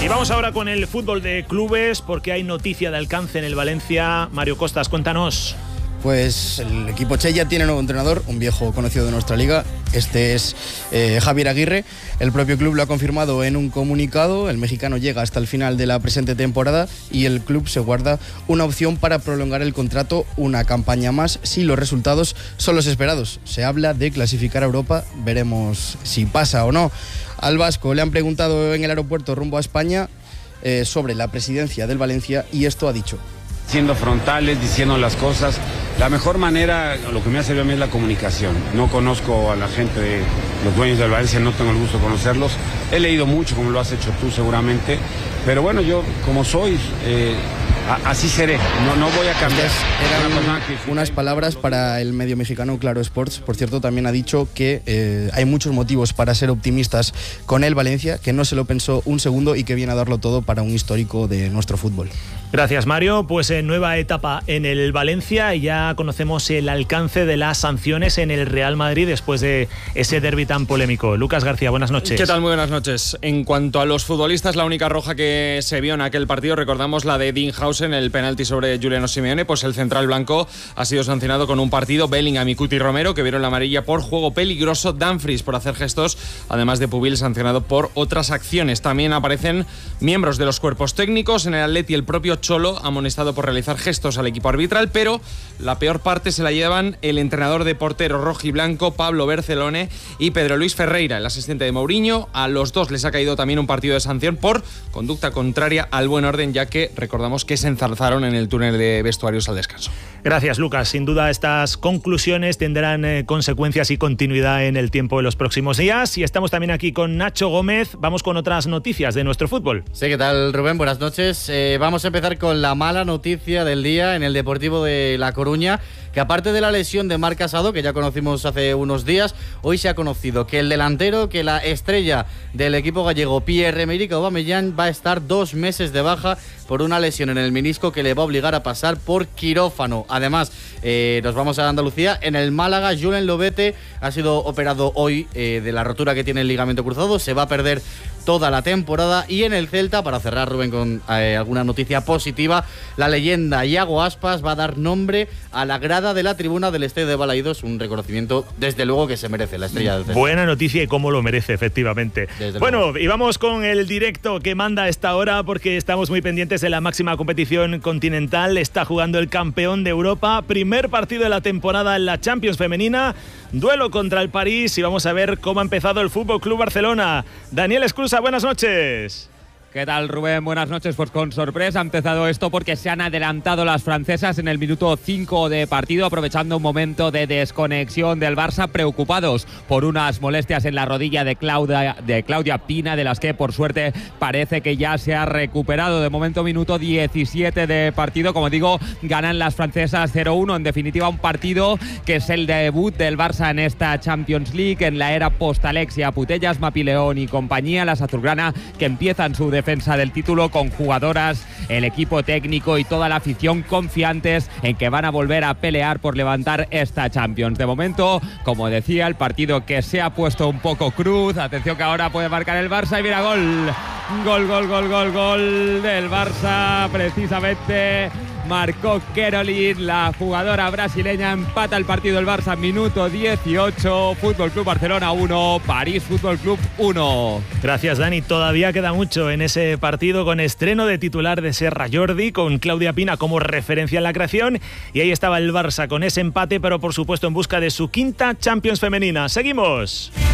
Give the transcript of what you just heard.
Y vamos ahora con el fútbol de clubes, porque hay noticia de alcance en el Valencia. Mario Costas, cuéntanos. Pues el equipo Che ya tiene nuevo entrenador, un viejo conocido de nuestra liga. Este es Javier Aguirre. El propio club lo ha confirmado en un comunicado. El mexicano llega hasta el final de la presente temporada y el club se guarda una opción para prolongar el contrato una campaña más si los resultados son los esperados. Se habla de clasificar a Europa, veremos si pasa o no. Al vasco le han preguntado en el aeropuerto rumbo a España sobre la presidencia del Valencia y esto ha dicho. Siendo frontales, diciendo las cosas. La mejor manera, lo que me ha servido a mí es la comunicación. No conozco a la gente de los dueños del Valencia, no tengo el gusto de conocerlos. He leído mucho, como lo has hecho tú seguramente, pero bueno, yo como soy, así seré, no voy a cambiar. Eran unas palabras para el medio mexicano Claro Sports. Por cierto, también ha dicho que hay muchos motivos para ser optimistas con el Valencia, que no se lo pensó un segundo y que viene a darlo todo para un histórico de nuestro fútbol. Gracias, Mario. Pues nueva etapa en el Valencia y ya conocemos el alcance de las sanciones en el Real Madrid después de ese derbi tan polémico. Lucas García, buenas noches. ¿Qué tal? Muy buenas noches. En cuanto a los futbolistas, la única roja que se vio en aquel partido, recordamos la de Dinhausen, el penalti sobre Juliano Simeone, pues el central blanco ha sido sancionado con un partido. Bellingham y Cuti Romero, que vieron la amarilla por juego peligroso. Dumfries por hacer gestos, además de Pubil, sancionado por otras acciones. También aparecen miembros de los cuerpos técnicos. En el Atleti, el propio Cholo amonestado por realizar gestos al equipo arbitral, pero la peor parte se la llevan el entrenador de portero rojiblanco, Pablo Bercelone, y Pedro Luis Ferreira, el asistente de Mourinho. A los dos les ha caído también un partido de sanción por conducta contraria al buen orden, ya que recordamos que se enzarzaron en el túnel de vestuarios al descanso. Gracias, Lucas. Sin duda estas conclusiones tendrán consecuencias y continuidad en el tiempo de los próximos días. Y estamos también aquí con Nacho Gómez. Vamos con otras noticias de nuestro fútbol. Sí, ¿qué tal, Rubén? Buenas noches. Vamos a empezar con la mala noticia del día en el Deportivo de La Coruña, que aparte de la lesión de Marc Casado, que ya conocimos hace unos días, hoy se ha conocido que el delantero, que la estrella del equipo gallego, Pierre-Emerick Aubameyang, va a estar 2 meses de baja por una lesión en el menisco que le va a obligar a pasar por quirófano. Además, nos vamos a Andalucía. En el Málaga, Julen Lobete ha sido operado hoy de la rotura que tiene el ligamento cruzado. Se va a perder toda la temporada. Y en el Celta, para cerrar, Rubén, con alguna noticia positiva, la leyenda Iago Aspas va a dar nombre a la grada de la tribuna del Estadio de Balaídos, un reconocimiento desde luego que se merece la estrella del Celta. Buena noticia y cómo lo merece, efectivamente. Bueno, y vamos con el directo que manda a esta hora, porque estamos muy pendientes de la máxima competición continental. Está jugando el campeón de Europa, primer partido de la temporada en la Champions femenina, duelo contra el París, y vamos a ver cómo ha empezado el Fútbol Club Barcelona. Daniel Esclusa, buenas noches. ¿Qué tal, Rubén? Buenas noches. Pues con sorpresa ha empezado esto porque se han adelantado las francesas en el minuto 5 de partido, aprovechando un momento de desconexión del Barça, preocupados por unas molestias en la rodilla de Claudia Pina, de las que por suerte parece que ya se ha recuperado. De momento, minuto 17 de partido. Como digo, ganan las francesas 0-1. En definitiva, un partido que es el debut del Barça en esta Champions League, en la era post-Alexia Putellas, Mapileón y compañía. Las azulgrana que empiezan su defensa del título con jugadoras, el equipo técnico y toda la afición confiantes en que van a volver a pelear por levantar esta Champions. De momento, como decía, el partido que se ha puesto un poco cruz. Atención que ahora puede marcar el Barça y mira, gol del Barça, precisamente marcó Caroline, la jugadora brasileña. Empata el partido del Barça, minuto 18. Fútbol Club Barcelona 1, París Fútbol Club 1. Gracias, Dani. Todavía queda mucho en ese partido, con estreno de titular de Serra Jordi, con Claudia Pina como referencia en la creación, y ahí estaba el Barça con ese empate, pero por supuesto en busca de su quinta Champions femenina. Seguimos.